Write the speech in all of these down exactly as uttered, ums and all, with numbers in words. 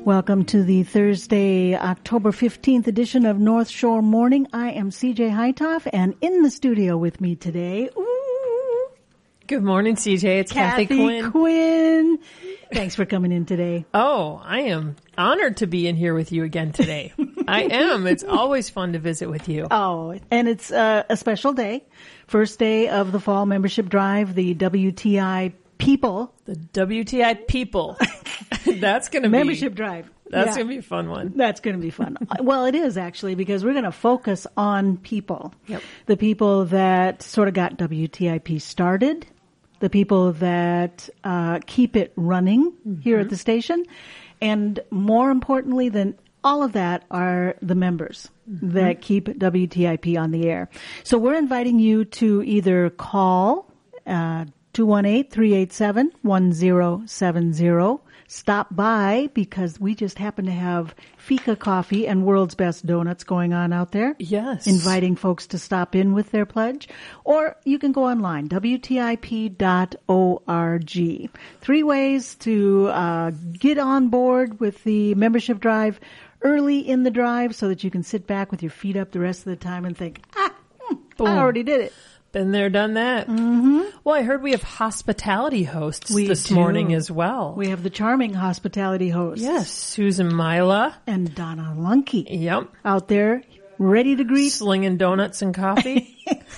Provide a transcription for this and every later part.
Welcome to the Thursday, October fifteenth edition of North Shore Morning. I am C J Hightoff, and in the studio with me today, ooh, good morning, C J. It's Kathy, Kathy Quinn. Quinn. Thanks for coming in today. Oh, I am honored to be in here with you again today. I am. It's always fun to visit with you. Oh, and it's uh, a special day. First day of the fall membership drive, the W T I People. The W T I People. That's going to be... Membership drive. That's yeah. going to be a fun one. That's going to be fun. Well, it is actually, because we're going to focus on people. Yep. The people that sort of got W T I P started, the people that uh, keep it running mm-hmm. here at the station, and more importantly than all of that are the members mm-hmm. that keep W T I P on the air. So we're inviting you to either call uh two one eight, three eight seven, one zero seven zero. Stop by because we just happen to have Fika Coffee and World's Best Donuts going on out there. Yes. Inviting folks to stop in with their pledge. Or you can go online, W T I P dot org. Three ways to uh, get on board with the membership drive early in the drive so that you can sit back with your feet up the rest of the time and think, ah, hmm, I already did it. Been there, done that. Mm-hmm. Well, I heard we have hospitality hosts we this do. morning as well. We have the charming hospitality hosts. Yes, Susan Mila. And Donna Lunke. Yep. Out there, ready to greet. Slinging donuts and coffee.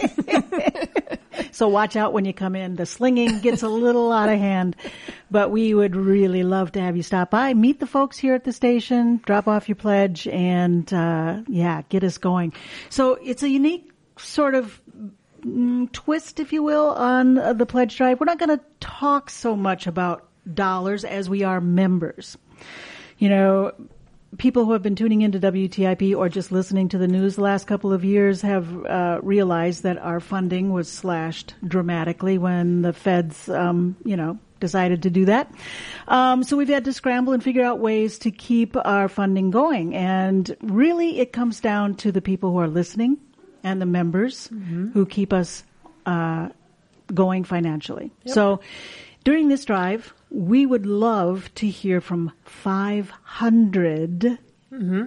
So watch out when you come in. The slinging gets a little out of hand. But we would really love to have you stop by, meet the folks here at the station, drop off your pledge, and, uh, yeah, get us going. So it's a unique sort of Mm, twist, if you will, on uh, the pledge drive. We're not going to talk so much about dollars as we are members. You know, people who have been tuning into W T I P or just listening to the news the last couple of years have uh, realized that our funding was slashed dramatically when the feds, um, you know, decided to do that. Um, so we've had to scramble and figure out ways to keep our funding going. And really, it comes down to the people who are listening and the members mm-hmm. who keep us uh, going financially. Yep. So during this drive, we would love to hear from five hundred mm-hmm.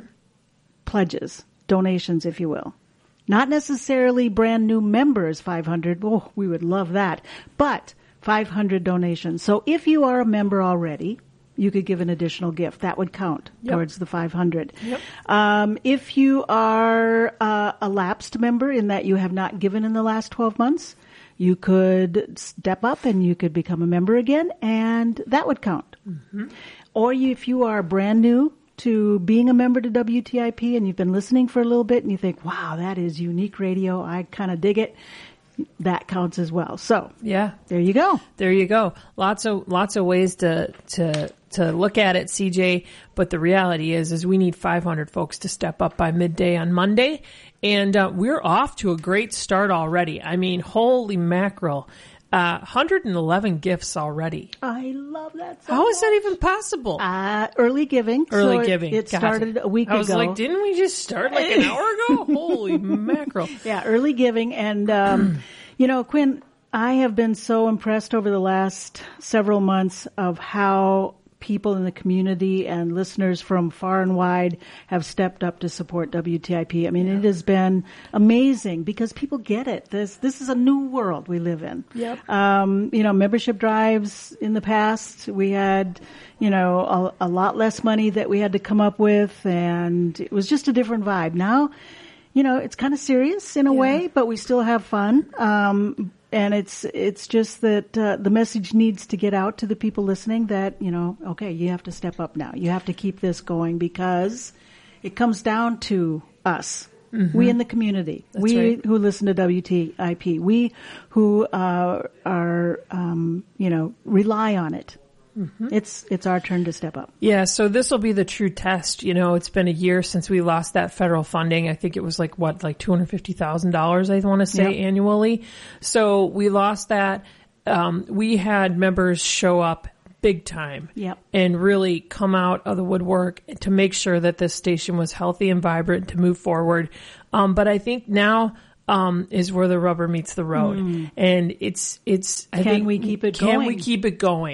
pledges, donations, if you will. Not necessarily brand new members, five hundred. Oh, we would love that. But five hundred donations. So if you are a member already, you could give an additional gift. That would count yep. towards the five hundred. Yep. Um, if you are uh, a lapsed member in that you have not given in the last twelve months, you could step up and you could become a member again, and that would count. Mm-hmm. Or you, if you are brand new to being a member to W T I P and you've been listening for a little bit and you think, wow, that is unique radio, I kind of dig it, that counts as well. So yeah, there you go. There you go. Lots of lots of ways to to to look at it, C J. But the reality is, is we need five hundred folks to step up by midday on Monday, and uh, we're off to a great start already. I mean, holy mackerel. Uh, one hundred eleven gifts already. I love that so How much. is that even possible? Uh, early giving. Early so giving. It, it Gotcha. started a week ago. I was ago. like, didn't we just start like an hour ago? Holy mackerel. Yeah, early giving. And, um, you know, Quinn, I have been so impressed over the last several months of how people in the community and listeners from far and wide have stepped up to support W T I P. I mean, yeah. it has been amazing because people get it. This this is a new world we live in. Yep. Um, you know, membership drives in the past, we had, you know, a, a lot less money that we had to come up with, and it was just a different vibe. Now, you know, it's kind of serious in a yeah. way, but we still have fun. Um, And it's it's just that uh, the message needs to get out to the people listening that, you know, okay, you have to step up now. You have to keep this going because it comes down to us, mm-hmm. we in the community, That's we right. who listen to W T I P, we who uh, are, um, you know, rely on it. Mm-hmm. It's it's our turn to step up. Yeah, so this will be the true test. You know, it's been a year since we lost that federal funding. I think it was like, what, like two hundred fifty thousand dollars, I want to say, yep. annually. So we lost that. Um, we had members show up big time yep. and really come out of the woodwork to make sure that this station was healthy and vibrant to move forward. Um, but I think now... Um, is where the rubber meets the road. Mm. And it's, it's, I can think, we keep it can going? we keep it going?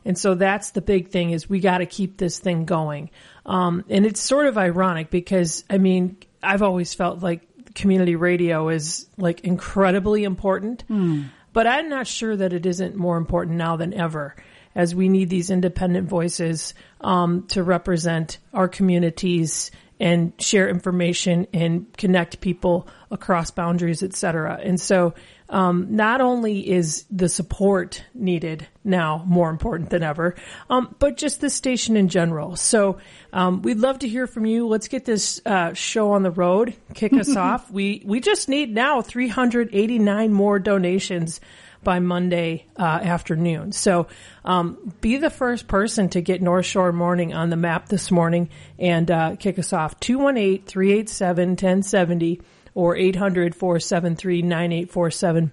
And so that's the big thing is we got to keep this thing going. Um, and it's sort of ironic because, I mean, I've always felt like community radio is like incredibly important, mm. but I'm not sure that it isn't more important now than ever, as we need these independent voices um, to represent our communities and share information and connect people across boundaries, et cetera. And so um, not only is the support needed now more important than ever, um, but just the station in general. So um, we'd love to hear from you. Let's get this uh, show on the road. Kick us off. We we just need now three hundred eighty-nine more donations by Monday uh, afternoon. So um, be the first person to get North Shore Morning on the map this morning and uh, kick us off. two one eight, three eight seven, one zero seven zero or eight hundred, four seven three, nine eight four seven.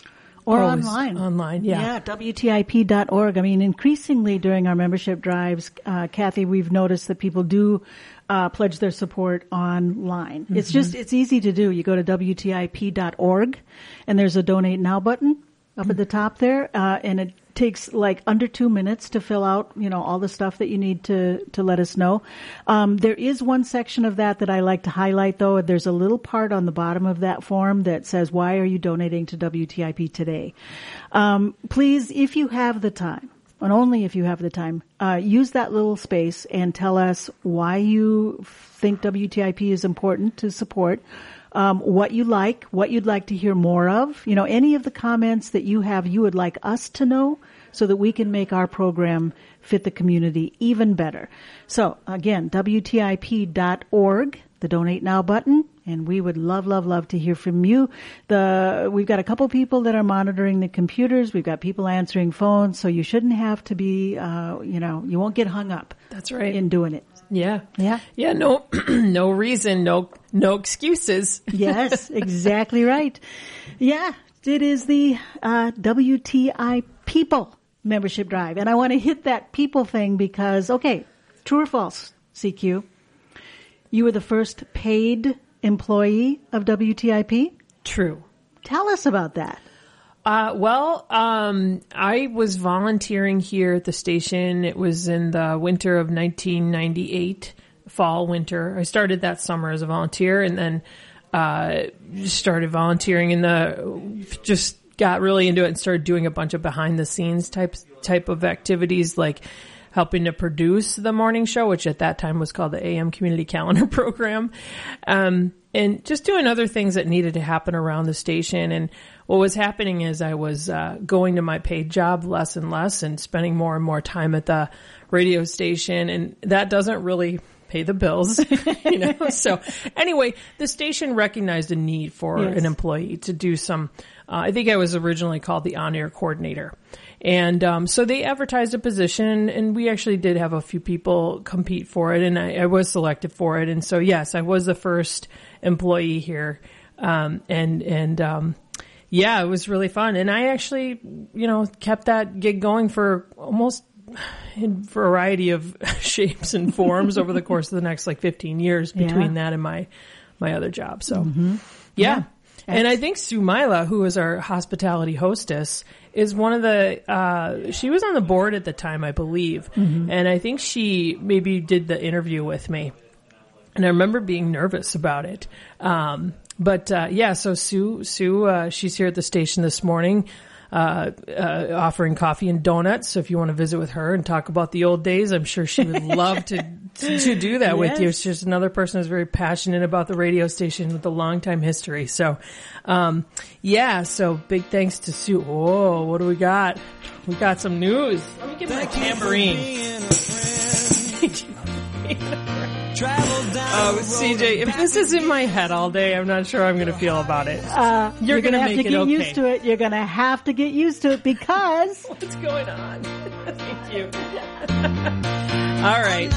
Or Always online. Online, yeah. Yeah, W T I P dot org. I mean, increasingly during our membership drives, uh, Kathy, we've noticed that people do uh, pledge their support online. Mm-hmm. It's just, it's easy to do. You go to W T I P dot org and there's a Donate Now button up at the top there, uh, and it takes like under two minutes to fill out, you know, all the stuff that you need to, to let us know. Um, there is one section of that that I like to highlight though. There's a little part on the bottom of that form that says, why are you donating to W T I P today? Um, please, if you have the time, and only if you have the time, uh, use that little space and tell us why you think W T I P is important to support. Um, what you like, what you'd like to hear more of, you know, any of the comments that you have you would like us to know so that we can make our program fit the community even better. So again, W T I P dot org, the Donate Now button, and we would love, love, love to hear from you. The, we've got a couple people that are monitoring the computers. We've got people answering phones, so you shouldn't have to be, uh, you know, you won't get hung up. That's right. In doing it. Yeah. Yeah. Yeah. No, no reason, no, no excuses. Yes, exactly right. Yeah. It is the, uh, W T I People membership drive. And I want to hit that people thing because, okay, true or false, C Q? You were the first paid employee of W T I P? True. Tell us about that. Uh, well, um, I was volunteering here at the station. It was in the winter of nineteen ninety-eight, fall, winter. I started that summer as a volunteer and then, uh, started volunteering in the, just got really into it and started doing a bunch of behind the scenes type, type of activities like helping to produce the morning show, which at that time was called the A M Community Calendar Program. Um, and just doing other things that needed to happen around the station. And what was happening is I was uh, going to my paid job less and less and spending more and more time at the radio station. And that doesn't really pay the bills, you know. So anyway, the station recognized a need for yes. an employee to do some, uh, I think I was originally called the on-air coordinator. And um, so they advertised a position, and we actually did have a few people compete for it, and I, I was selected for it. And so, yes, I was the first employee here. Um, and, and, um, yeah, it was really fun. And I actually, you know, kept that gig going for almost in a variety of shapes and forms over the course of the next like fifteen years between yeah. that and my, my other job. So, mm-hmm. yeah. yeah. And I think Sue Mila, who is our hospitality hostess, is one of the, uh, she was on the board at the time, I believe. Mm-hmm. And I think she maybe did the interview with me. And I remember being nervous about it. Um, but, uh, yeah, so Sue, Sue, uh, she's here at the station this morning, uh, uh, offering coffee and donuts. So if you want to visit with her and talk about the old days, I'm sure she would love to, to, to do that yes. with you. She's just another person who's very passionate about the radio station with a long time history. So, um, yeah, so big thanks to Sue. Oh, what do we got? We got some news. Let me get my tambourine. Oh, C J, if this is in my head all day, I'm not sure I'm going to feel about it. Uh, you're, you're going to have to get okay. used to it. You're going to have to get used to it because... What's going on? Thank you. All right.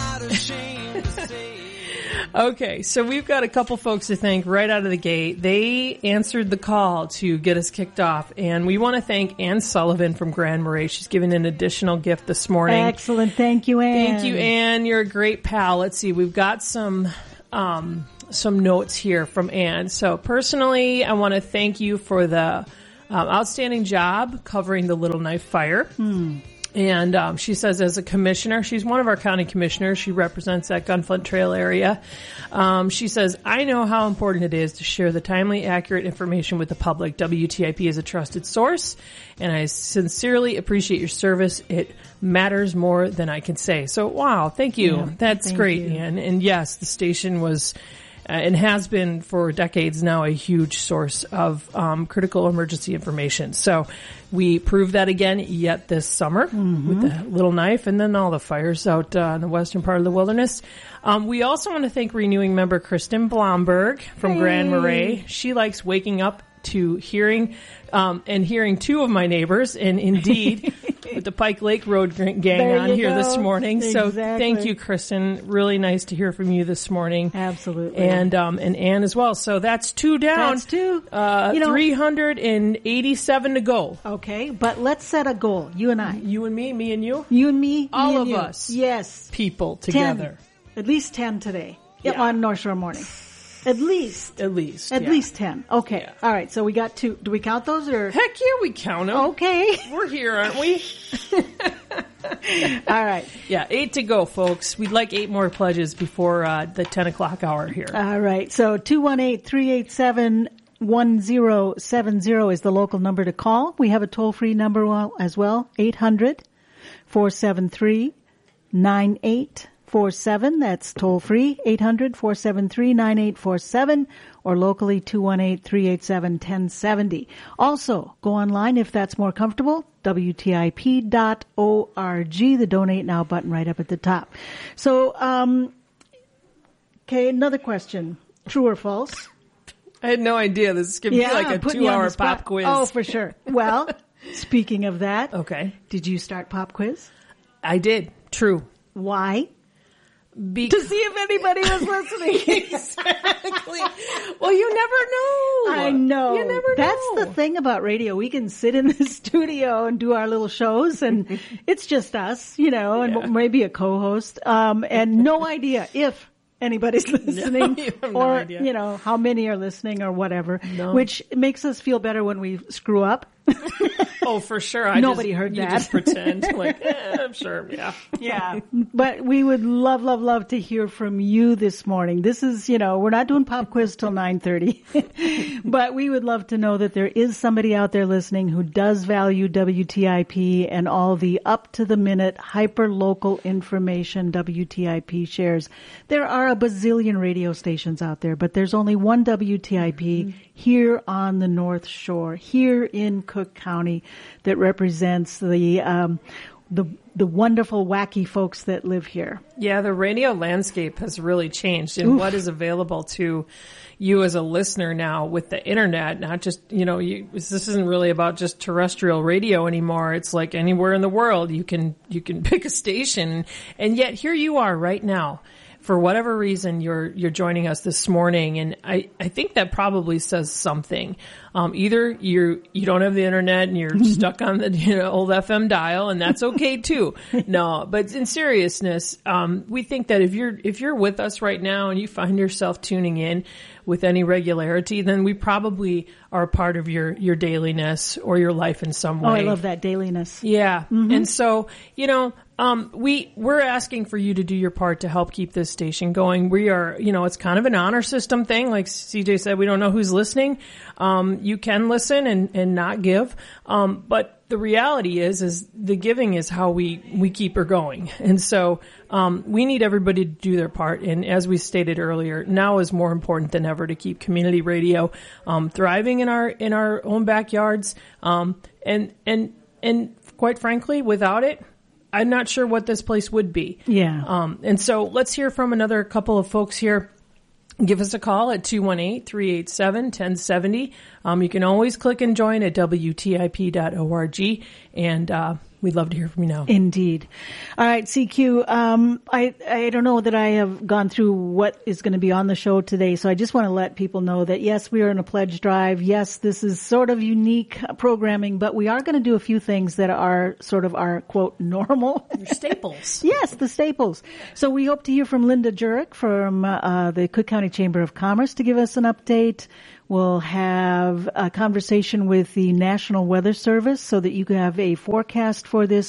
Okay, so we've got a couple folks to thank right out of the gate. They answered the call to get us kicked off, and we want to thank Ann Sullivan from Grand Marais. She's given an additional gift this morning. Excellent. Thank you, Ann. Thank you, Ann. You're a great pal. Let's see. We've got some um, some notes here from Ann. So personally, I want to thank you for the um, outstanding job covering the Little Knife fire. Hmm. And um, she says, as a commissioner, she's one of our county commissioners. She represents that Gunflint Trail area. Um, she says, I know how important it is to share the timely, accurate information with the public. W T I P is a trusted source, and I sincerely appreciate your service. It matters more than I can say. So, wow, thank you. Yeah, That's thank great, you. Ann. And yes, the station was... Uh, and has been for decades now a huge source of um, critical emergency information. So we proved that again yet this summer mm-hmm. with the Little Knife and then all the fires out uh, in the western part of the wilderness. Um, we also want to thank renewing member Kristen Blomberg from hey. Grand Marais. She likes waking up to hearing um, and hearing two of my neighbors, and indeed with the Pike Lake Road gang there on here go. this morning. Exactly. So thank you, Kristen. Really nice to hear from you this morning. Absolutely. And um, and Ann as well. So that's two down. That's two. Uh, You know- three hundred eighty-seven to go. Okay, but let's set a goal. You and I. You and me, me and you, You and me. me all and of you. us. Yes. people Ten. together. At least ten today. Yeah. On North Shore Morning. At least. At least. At yeah. least ten. Okay. Yeah. All right. So we got two. Do we count those or? Heck yeah, we count them. Okay. We're here, aren't we? All right. Yeah, eight to go, folks. We'd like eight more pledges before uh, the ten o'clock hour here. All right. So two one eight, three eight seven, one zero seven zero is the local number to call. We have a toll-free number as well, eight hundred, four seven three, nine eight four seven. That's toll-free, eight hundred, four seven three, nine eight four seven, or locally two one eight, three eight seven, one zero seven zero. Also, go online if that's more comfortable, W T I P dot org, the Donate Now button right up at the top. So, um, okay, another question. True or false? I had no idea. This is going to be like a putting you on two-hour the spot. pop quiz. Oh, for sure. Well, speaking of that, Okay. did you start pop quiz? I did. True. Why? Be- To see if anybody was listening. exactly. Well, you never know. I know. You never know. That's the thing about radio. We can sit in the studio and do our little shows, and it's just us, you know, and Yeah. maybe a co-host, um, and no idea if anybody's listening you have no or, idea. you know, how many are listening or whatever, No. which makes us feel better when we screw up. Oh, for sure. I Nobody just, heard you that. just pretend like, eh, I'm sure. Yeah. Yeah. But we would love, love, love to hear from you this morning. This is, you know, we're not doing pop quiz till nine thirty, but we would love to know that there is somebody out there listening who does value W T I P and all the up to the minute hyper local information W T I P shares. There are a bazillion radio stations out there, but there's only one W T I P mm-hmm. here on the North Shore, here in Cook County, that represents the um, the the wonderful, wacky folks that live here. Yeah, the radio landscape has really changed, and Oof. what is available to you as a listener now with the internet, not just, you know, you, this isn't really about just terrestrial radio anymore. It's like anywhere in the world you can you can pick a station, and yet here you are right now. For whatever reason, you're you're joining us this morning, and I, I think that probably says something. Um, either you you don't have the internet and you're stuck on the you know, old F M dial, and that's okay too. No, but in seriousness, um, we think that if you're if you're with us right now and you find yourself tuning in with any regularity, then we probably are a part of your your dailiness or your life in some way. Oh, I love that dailiness. Yeah, Mm-hmm. and so you know. Um, we, we're asking for you to do your part to help keep this station going. We are, you know, it's kind of an honor system thing. Like C J said, we don't know who's listening. Um, you can listen and, and not give. Um, but the reality is, is the giving is how we, we keep her going. And so, um, we need everybody to do their part. And as we stated earlier, now is more important than ever to keep community radio, um, thriving in our, in our own backyards. Um, and, and, and quite frankly, without it, I'm not sure what this place would be. Yeah. Um, and so let's hear from another couple of folks here. Give us a call at two one eight, three eight seven, one zero seven zero. Um, you can always click and join at W T I P dot org. And, uh, we'd love to hear from you now. Indeed. All right, C Q, um, I, I don't know that I have gone through what is going to be on the show today, so I just want to let people know that, yes, we are in a pledge drive. Yes, this is sort of unique programming, but we are going to do a few things that are sort of our, quote, normal. Your staples. Yes, the staples. So we hope to hear from Linda Jurek from uh, the Cook County Chamber of Commerce to give us an update. We'll have a conversation with the National Weather Service so that you can have a forecast for this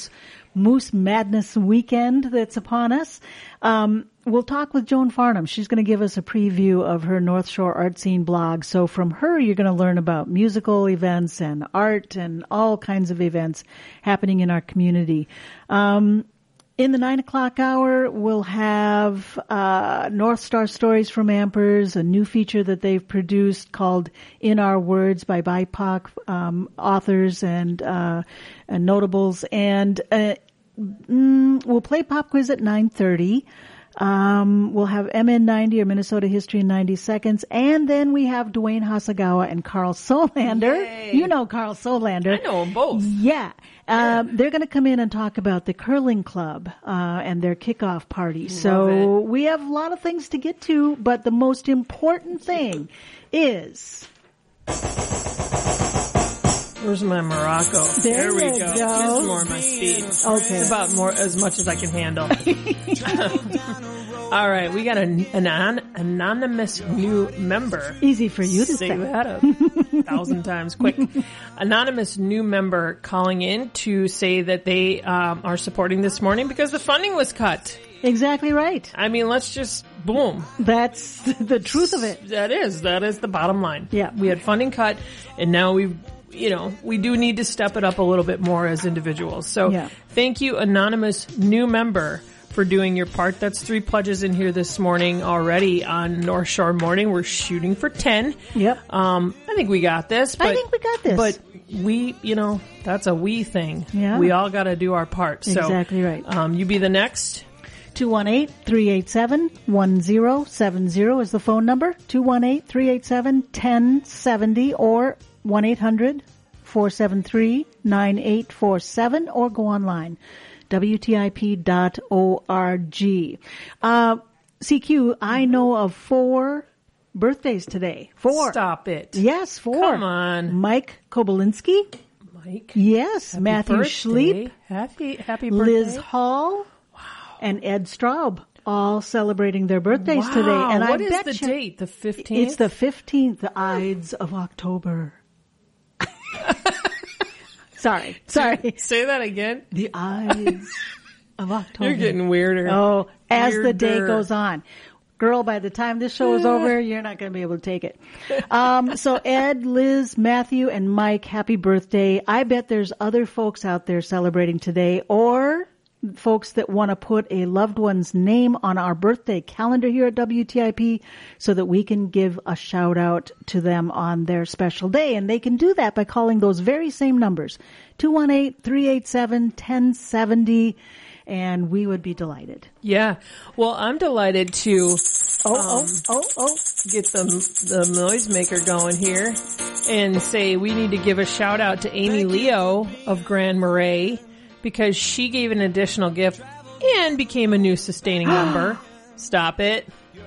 Moose Madness weekend that's upon us. Um, we'll talk with Joan Farnham. She's going to give us a preview of her North Shore Art Scene blog. So from her, you're going to learn about musical events and art and all kinds of events happening in our community. Um, In the nine o'clock hour, we'll have uh North Star Stories from Ampers, a new feature that they've produced called In Our Words by B I P O C um, authors and, uh, and notables. And uh, mm, we'll play Pop Quiz at nine thirty. Um, we'll have M N ninety or Minnesota History in ninety seconds. And then we have Dwayne Hasagawa and Carl Solander. Yay. You know Carl Solander. I know them both. Yeah. Um, they're going to come in and talk about the curling club, uh, and their kickoff party. Love so it. we have a lot of things to get to, but the most important thing is... Where's my Morocco? There we you go. go. This is more my speed. Okay. It's about more, as much as I can handle. All right. We got an, an an anonymous new member. Easy for you to say. say. that a thousand times quick. Anonymous new member calling in to say that they um, are supporting this morning because the funding was cut. Exactly right. I mean, let's just, boom. That's the truth of it. That is. That is the bottom line. Yeah. We had funding cut, and now we've, you know, we do need to step it up a little bit more as individuals. So Yeah. thank you, anonymous new member, for doing your part. That's three pledges in here this morning already on North Shore Morning. We're shooting for ten. Yep. Um, I think we got this. But, I think we got this. But we, you know, that's a we thing. Yeah. We all got to do our part. So, Exactly right. Um, you be the next. two one eight, three eight seven, one zero seven zero is the phone number. two one eight, three eight seven, one zero seven zero or one eight hundred, four seven three, nine eight four seven or go online. W T I P dot org. Uh, C Q, I know of four birthdays today. Four. Stop it. Yes, four. Come on. Mike Kobolinski. Mike. Yes. Happy Matthew birthday. Schleep. Happy, happy birthday. Liz Hall. Wow. And Ed Straub. All celebrating their birthdays Wow. today. And what I is bet the you date? The fifteenth? It's the fifteenth, the Ides of October. Sorry. Sorry. Say that again. The Ides of October. You're getting weirder. Oh, as the day Weirder. goes on. Girl, by the time this show is over, you're not going to be able to take it. Um, so Ed, Liz, Matthew, and Mike, happy birthday. I bet there's other folks out there celebrating today, or folks that want to put a loved one's name on our birthday calendar here at W T I P so that we can give a shout out to them on their special day. And they can do that by calling those very same numbers, two one eight, three eight seven, one zero seven zero. And we would be delighted. Yeah. Well, I'm delighted to Oh, um, oh, oh, oh. get the the noisemaker going here and say we need to give a shout out to Amy Leo of Grand Marais because she gave an additional gift and became a new sustaining member. Stop it.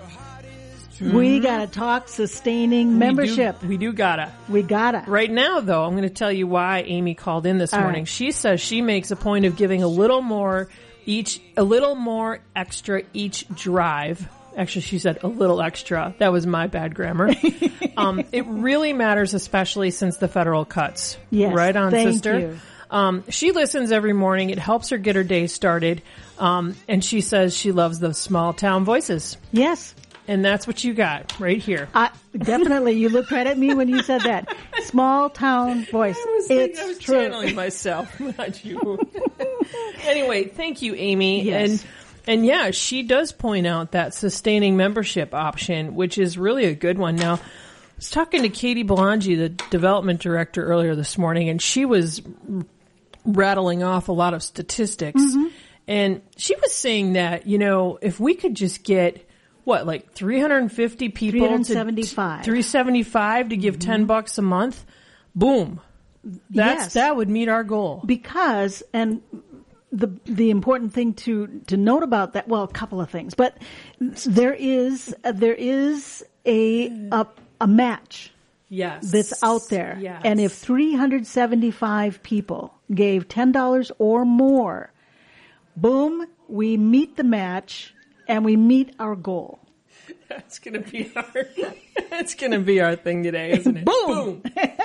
We gotta talk sustaining membership. We do, we do gotta. We gotta. Right now, though, I'm going to tell you why Amy called in this All morning. right. She says she makes a point of giving a little more each, a little more extra each drive. Actually, she said a little extra. That was my bad grammar. um, it really matters, especially since the federal cuts. Yes, Right on, thank sister. you. Um, she listens every morning. It helps her get her day started. Um, and she says she loves those small town voices. Yes. And that's what you got right here. I, definitely. You looked right at me when you said that. Small town voice. I was, it's I was true. channeling myself, not you. Anyway, thank you, Amy. Yes. And and yeah, she does point out that sustaining membership option, which is really a good one. Now, I was talking to Katie Belangi, the development director, earlier this morning, and she was rattling off a lot of statistics. Mm-hmm. And she was saying that, you know, if we could just get what, like three hundred fifty people three hundred seventy-five. to three seventy-five to give mm-hmm. ten bucks a month, boom. That's Yes. that would meet our goal. Because, and the the important thing to to note about that, well, a couple of things, but there is there is a a, a match Yes. that's out there. Yes. And if three hundred seventy-five people gave ten dollars or more, boom, we meet the match and we meet our goal. That's gonna be our that's gonna be our thing today, isn't it? Boom.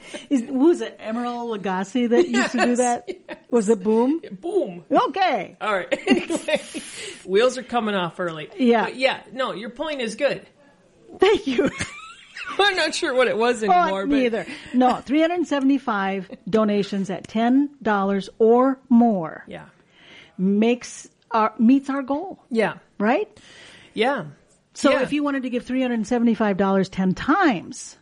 Is, who was it? Emerald Lagasse that used to do Yes, that? yes. Was it Boom? Boom. Okay. All right. Anyway, wheels are coming off early. Yeah. But yeah. No, your point is good. Thank you. I'm not sure what it was Oh, anymore. but neither. No, three hundred seventy-five donations at ten dollars or more Yeah. makes our, meets our goal, Yeah. right? Yeah. So Yeah. if you wanted to give three hundred seventy-five dollars ten times.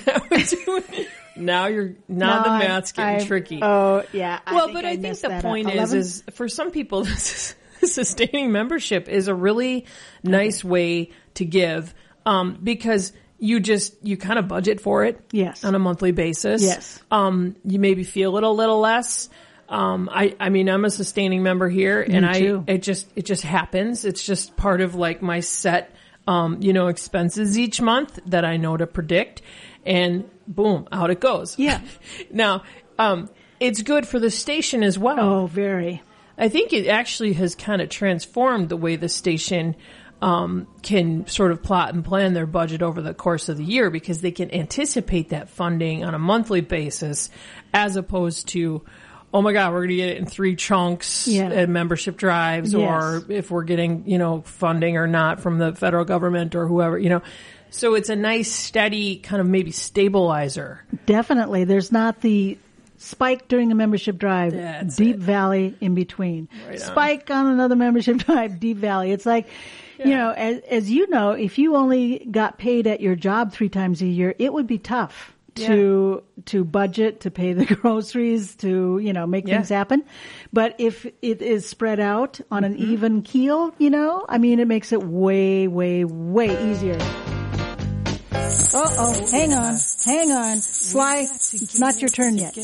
now you're now No, the I- math's getting I- tricky. Oh, yeah. I well, think but I, think messed the that point up. is, eleven? is for some people, this is, sustaining membership is a really nice way to give, um, because you just, you kind of budget for it. Yes. On a monthly basis. Yes. Um, you maybe feel it a little less. Um, I, I mean, I'm a sustaining member here and I, too. it just, it just happens. It's just part of like my set, um, you know, expenses each month that I know to predict, and boom, out it goes. Yeah. Now, um, it's good for the station as well. Oh, very. I think it actually has kind of transformed the way the station um, can sort of plot and plan their budget over the course of the year, because they can anticipate that funding on a monthly basis, as opposed to, oh my God, we're going to get it in three chunks Yeah. and membership drives, Yes. or if we're getting, you know, funding or not from the federal government or whoever, you know. So it's a nice, steady kind of maybe stabilizer. Definitely. There's not the spike during a membership drive, That's deep it. valley in between. Right on. Spike on another membership drive, deep valley. It's like, you Yeah. know, as, as you know, if you only got paid at your job three times a year, it would be tough to to budget, to pay the groceries, to, you know, make Yeah. things happen. But if it is spread out on an even keel, you know, I mean, it makes it way, way, way easier. Uh-oh, hang on, hang on. Sly, it's not your turn yet.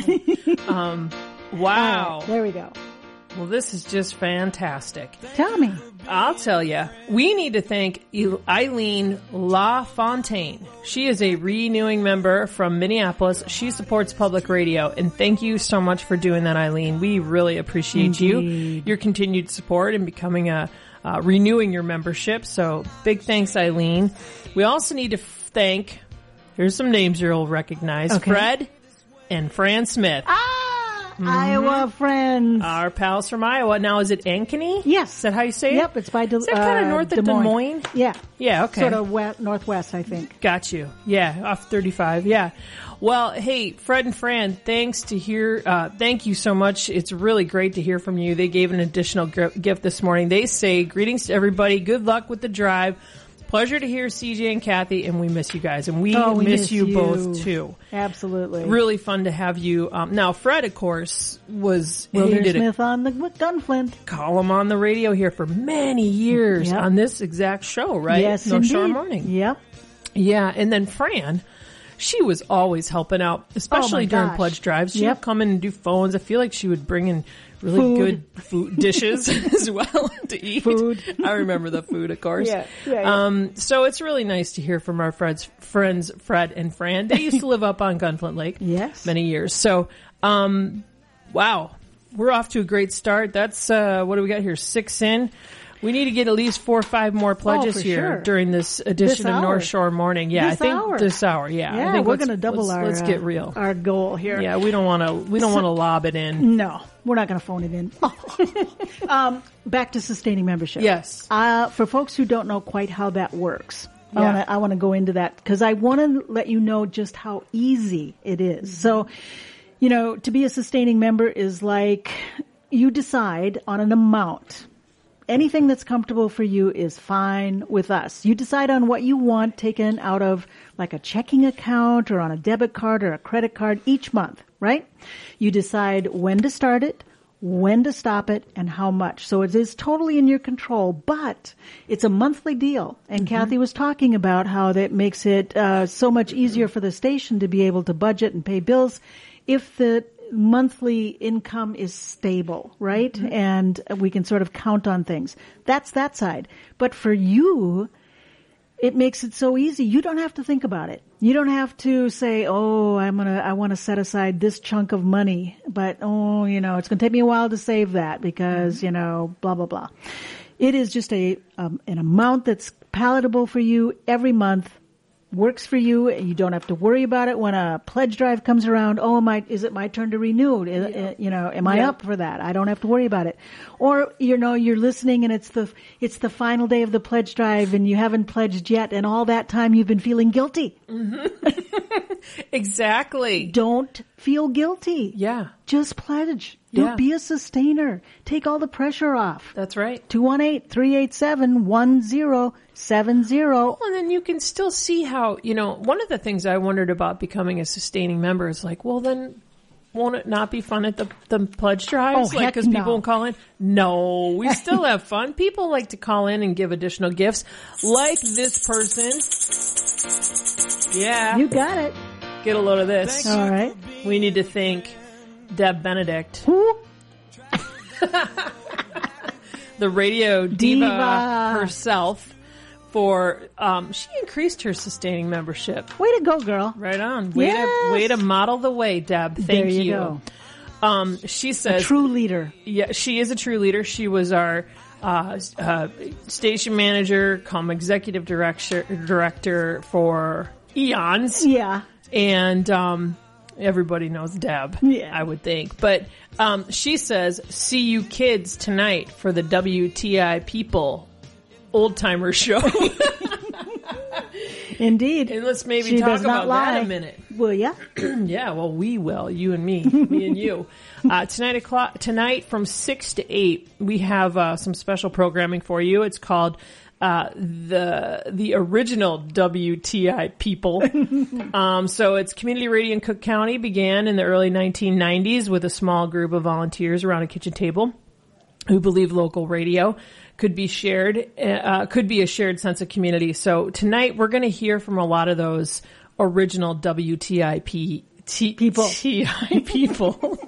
Wow. There we go. Well, this is just fantastic. Tell me. I'll tell you, we need to thank Eileen LaFontaine. She is a renewing member from Minneapolis. She supports public radio, and thank you so much for doing that, Eileen. We really appreciate you, Indeed. your continued support and becoming a, uh, renewing your membership. So big thanks, Eileen. We also need to thank, here's some names you'll recognize, Okay. Fred and Fran Smith. Ah, Iowa friends. Our pals from Iowa. Now, is it Ankeny? Yes. Is that how you say it? Yep, it's by De- Is that kind of uh, north of Des Moines. Des Moines? Yeah. Yeah, okay. Sort of west, northwest, I think. Got you. Yeah, off thirty-five. Yeah. Well, hey, Fred and Fran, thanks to hear, uh, thank you so much. It's really great to hear from you. They gave an additional g- gift this morning. They say, greetings to everybody. Good luck with the drive. Pleasure to hear C J and Kathy, and we miss you guys. And we, Oh, we miss, miss you, you. both, too. Absolutely. Really fun to have you. Um, now, Fred, of course, was, he Wilder did a Smith on the Gunflint. column on the radio here for many years Yep. on this exact show, right? Yes, North indeed. Shore Morning. Yep. Yeah, and then Fran, she was always helping out, especially Oh my during gosh. pledge drives. She Yep. would come in and do phones. I feel like she would bring in really Food. good food dishes as well to eat. Food. I remember the food, of course. Yeah, yeah, yeah. Um, so it's really nice to hear from our friends, friends Fred and Fran. They used to live up on Gunflint Lake. Yes. Many years. So, um, wow, we're off to a great start. That's uh, what do we got here? Six in. We need to get at least four or five more pledges Oh, for here sure. during this edition This of hour. North Shore Morning. Yeah, This I think hour. this hour. Yeah, Yeah, I think we're let's- going to double let's, our Let's uh, get real. our goal here. Yeah, we don't want to. We don't want to lob it in. No, we're not going to phone it in. um, back to sustaining membership. Yes. Uh, for folks who don't know quite how that works, I Yeah. want to I want to go into that because I want to let you know just how easy it is. So, you know, to be a sustaining member is like you decide on an amount. Anything that's comfortable for you is fine with us. You decide on what you want taken out of like a checking account or on a debit card or a credit card each month, right? You decide when to start it, when to stop it, and how much. So it is totally in your control, but it's a monthly deal. And Kathy was talking about how that makes it uh, so much easier for the station to be able to budget and pay bills if the monthly income is stable, right? Mm-hmm. And we can sort of count on things. That's that side. But for you, it makes it so easy. You don't have to think about it. You don't have to say, oh, I'm going to, I want to set aside this chunk of money, but oh, you know, it's going to take me a while to save that because, mm-hmm. you know, blah, blah, blah. It is just a, um, an amount that's palatable for you every month. works for you. You don't have to worry about it when a pledge drive comes around. Oh, my, is it my turn to renew? Is, Yeah. You know, am I Yeah. up for that? I don't have to worry about it. Or, you know, you're listening and it's the, it's the final day of the pledge drive and you haven't pledged yet. And all that time you've been feeling guilty. Exactly. Don't feel guilty. Yeah, Just pledge. Do Yeah. Be a sustainer. Take all the pressure off. that's right. two one eight, three eight seven, one zero seven zero. And then you can still see how, you know, one of the things I wondered about becoming a sustaining member is like, well, then won't it not be fun at the, the pledge drives? Oh, like, heck because people no. won't call in? No, we still have fun. People like to call in and give additional gifts like this person. Yeah. You got it. Get a load of this. All right. We need to thank Deb Who? the radio diva, Diva. herself, for um, she increased her sustaining membership. Way to go, girl. Right on. Way Yes. to way to model the way, Deb. Thank There you go. Um, she says, True leader. yeah, she is a true leader. She was our uh, uh, station manager, come executive director director for eons. Yeah. And um, everybody knows Deb, Yeah. I would think. But um, she says, see you kids tonight for the W T I People Old Timer Show. Indeed. And let's maybe She talk does not about lie. that a minute. Will ya? Yeah, well, we will. You and me. Me and you. Uh, tonight o'clock, tonight from six to eight, we have uh, some special programming for you. It's called uh, the the original W T I People. um, so it's community radio in Cook County. Began in the early nineteen nineties with a small group of volunteers around a kitchen table who believe local radio could be shared, uh, could be a shared sense of community. So tonight we're going to hear from a lot of those original W T I P T- People. T I people.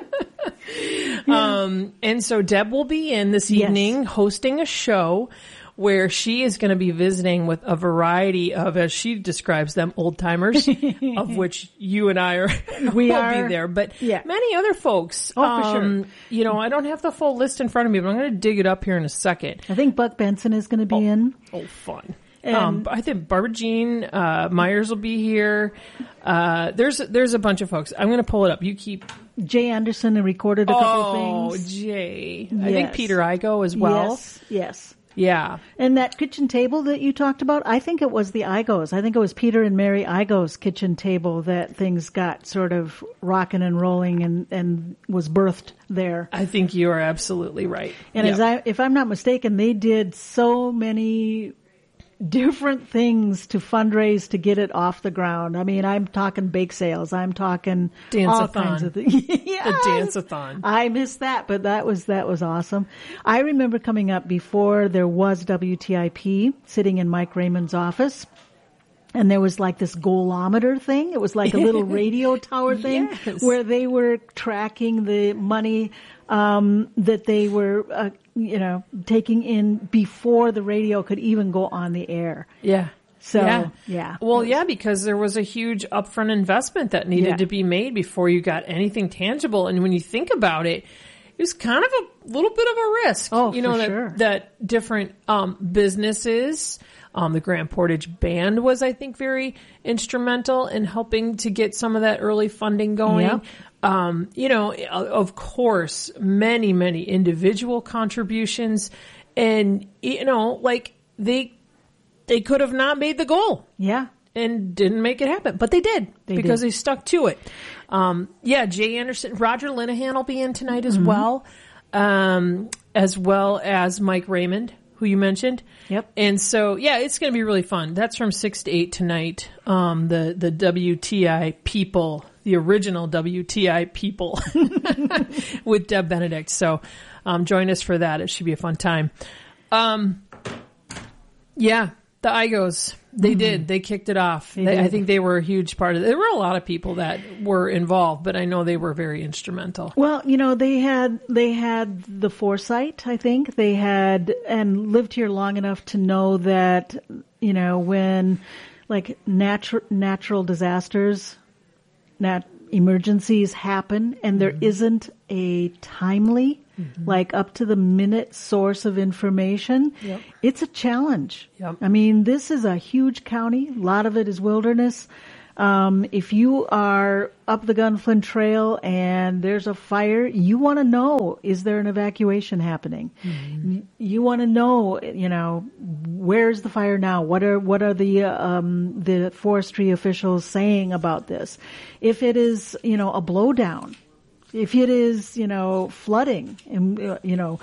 um, and so Deb will be in this Yes. evening hosting a show where she is going to be visiting with a variety of, as she describes them, old timers, of which you and I are, We will are. be there, but Yeah. many other folks. Oh, for sure. um, You know, I don't have the full list in front of me, but I'm going to dig it up here in a second. I think Buck Benson is going to be in. Oh, fun. And- um, I think Barbara Jean uh, Myers will be here. Uh, there's there's a bunch of folks. I'm going to pull it up. You keep. Jay Anderson recorded a couple Oh, things. Jay. I think Yes. Peter Igo as well. Yes. Yes. Yeah. And that kitchen table that you talked about, I think it was the Igos. I think it was Peter and Mary Igo's kitchen table that things got sort of rocking and rolling and, and was birthed there. I think you are absolutely right. And Yep. as I, if I'm not mistaken, they did so many different things to fundraise to get it off the ground. I mean, I'm talking bake sales. I'm talking all Dance-a-thon. kinds of things. Yes. The dance-a-thon. I missed that, but that was, that was awesome. I remember coming up before there was W T I P, sitting in Mike Raymond's office. And there was like this goalometer thing. It was like a little radio tower thing Yes. where they were tracking the money um, that they were, uh, you know, taking in before the radio could even go on the air. Yeah. So, yeah. yeah. Well, yeah, because there was a huge upfront investment that needed Yeah. to be made before you got anything tangible. And when you think about it, it was kind of a little bit of a risk. Oh, you know, for that, sure. that different um, businesses, um, the Grand Portage Band was, I think, very instrumental in helping to get some of that early funding going. Yep. Um, you know, of course, many, many individual contributions, and you know, like they they could have not made the goal Yeah. and didn't make it happen, but they did They because did. they stuck to it. Um, yeah, Jay Anderson, Roger Linehan will be in tonight as Mm-hmm. well, um, as well as Mike Raymond, who you mentioned. Yep. And so, yeah, it's going to be really fun. That's from six to eight tonight. Um, the, the W T I people, the original W T I people with Deb Benedict. So, um, join us for that. It should be a fun time. Um, yeah, the Igos, they did. They kicked it off. They They, I did. think they were a huge part of it. There were a lot of people that were involved, but I know they were very instrumental. Well, you know, they had, they had the foresight, I think. They had, and lived here long enough to know that, you know, when like natural, natural disasters, nat, emergencies happen and there isn't a timely mm-hmm. like up to the minute source of information, yep. it's a challenge. Yep. I mean, this is a huge county. A lot of it is wilderness. Um, if you are up the Gunflint Trail and there's a fire, you want to know, is there an evacuation happening? Mm-hmm. You want to know, you know, where's the fire now? What are, what are the, um, the forestry officials saying about this? If it is, you know, a blowdown, if it is, you know, flooding, and, uh, you know,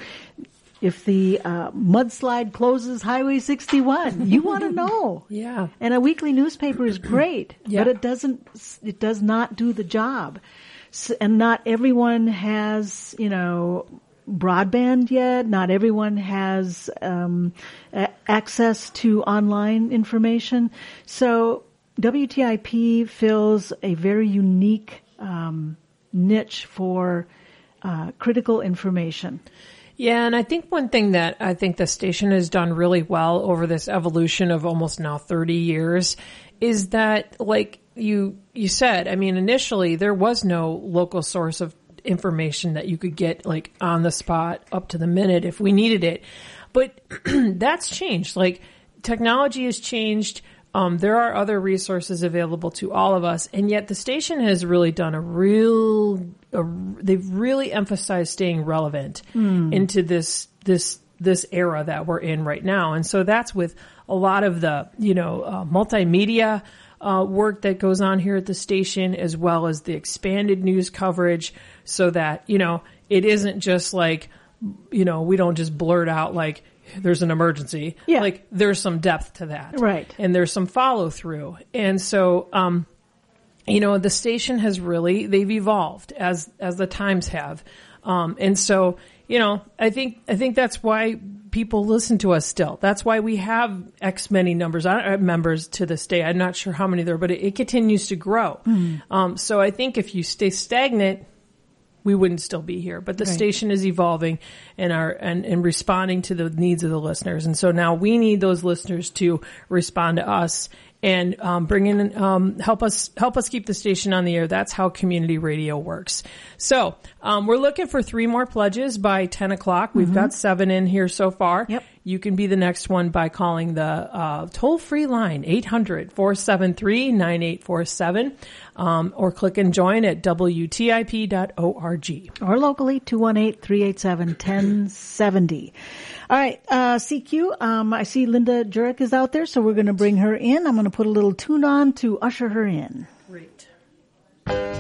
if the uh, mudslide closes Highway sixty-one, you want to know. Yeah. And a weekly newspaper is great, yeah. but it doesn't, it does not do the job. So, and not everyone has, you know, broadband yet. Not everyone has um, a- access to online information. So W T I P fills a very unique um, niche for uh, critical information. Yeah, and I think one thing that I think the station has done really well over this evolution of almost now thirty years is that, like you you said, I mean, initially there was no local source of information that you could get like on the spot, up to the minute if we needed it. But that's changed. Like technology has changed. Um, there are other resources available to all of us, and yet the station has really done a real, a, they've really emphasized staying relevant mm. into this, this, this era that we're in right now. And so that's with a lot of the, you know, uh, multimedia, uh, work that goes on here at the station, as well as the expanded news coverage, so that, you know, it isn't just like, you know, we don't just blurt out like, there's an emergency. Yeah. Like there's some depth to that. Right. And there's some follow through. And so, um, you know, the station has really, they've evolved as, as the times have. Um, and so, you know, I think, I think that's why people listen to us still. That's why we have X many numbers, uh, members to this day. I'm not sure how many there are, but it, it continues to grow. Mm. Um, so I think if you stay stagnant, we wouldn't still be here, but the right. station is evolving and are, and, and responding to the needs of the listeners. And so now we need those listeners to respond to us and, um, bring in, um, help us, help us keep the station on the air. That's how community radio works. So, um, we're looking for three more pledges by ten o'clock. We've mm-hmm. got seven in here so far. Yep. You can be the next one by calling the, uh, toll free line, eight hundred, four seven three, nine eight four seven, um, or click and join at W T I P dot org. Or locally, two one eight, three eight seven, one zero seven zero. All right, uh, C Q, um, I see Linda Jurek is out there, so we're going to bring her in. I'm going to put a little tune on to usher her in. Great.